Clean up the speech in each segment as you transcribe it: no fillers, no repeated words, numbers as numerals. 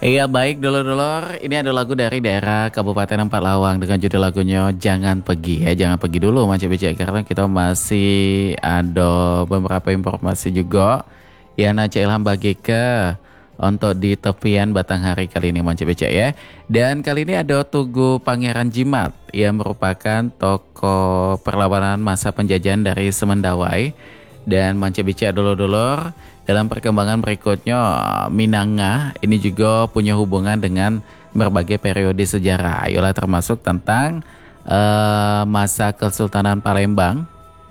Iya baik dulur-dulur, ini ada lagu dari daerah Kabupaten Empat Lawang dengan judul lagunya Jangan Pergi ya. Jangan pergi dulu Mas BC karena kita masih ada beberapa informasi juga yang Naca Ilham bagi ke untuk di tepian Batanghari kali ini Mas BC ya. Dan kali ini ada Tugu Pangeran Jimat yang merupakan tokoh perlawanan masa penjajahan dari Semendawai. Dan Manca Bicara dulur-dulur dalam perkembangan berikutnya Minanga ini juga punya hubungan dengan berbagai periode sejarah. Ayolah termasuk tentang masa Kesultanan Palembang,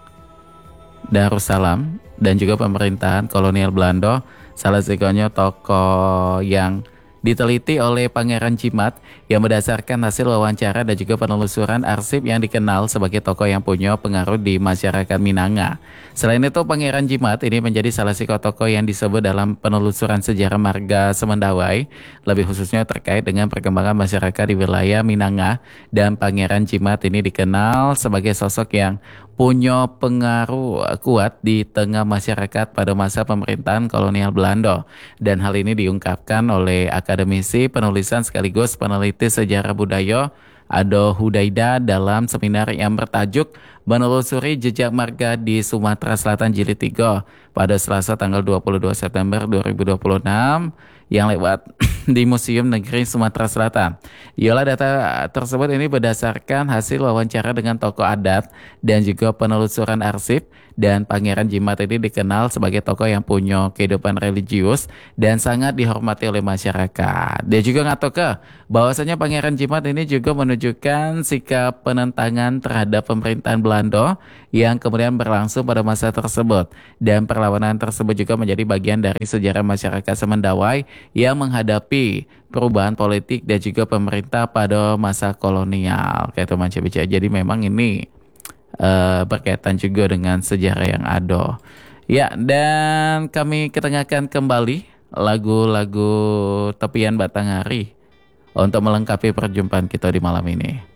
Darussalam dan juga pemerintahan kolonial Belanda. Salah satunya tokoh yang diteliti oleh Pangeran Jimat yang berdasarkan hasil wawancara dan juga penelusuran arsip yang dikenal sebagai tokoh yang punya pengaruh di masyarakat Minanga. Selain itu Pangeran Jimat ini menjadi salah satu tokoh yang disebut dalam penelusuran sejarah marga Semendawai, lebih khususnya terkait dengan perkembangan masyarakat di wilayah Minanga, dan Pangeran Jimat ini dikenal sebagai sosok yang punya pengaruh kuat di tengah masyarakat pada masa pemerintahan kolonial Belanda, dan hal ini diungkapkan oleh akademisi penulisan sekaligus peneliti sejarah budaya Ado Hudaida dalam seminar yang bertajuk Menelusuri Jejak Marga di Sumatera Selatan Jilid 3 pada Selasa tanggal 22 September 2026 yang lewat di Museum Negeri Sumatera Selatan. Yola data tersebut ini berdasarkan hasil wawancara dengan tokoh adat dan juga penelusuran arsip, dan Pangeran Jimat ini dikenal sebagai tokoh yang punya kehidupan religius dan sangat dihormati oleh masyarakat. Dia juga ngatoke bahwasanya Pangeran Jimat ini juga menunjukkan sikap penentangan terhadap pemerintahan Belanda yang kemudian berlangsung pada masa tersebut, dan perlawanan tersebut juga menjadi bagian dari sejarah masyarakat Semendawai yang menghadapi perubahan politik dan juga pemerintah pada masa kolonial. Kayak teman Cibica. Jadi memang ini berkaitan juga dengan sejarah yang ada. Ya, dan kami ketengahkan kembali lagu-lagu tepian Batanghari untuk melengkapi perjumpaan kita di malam ini.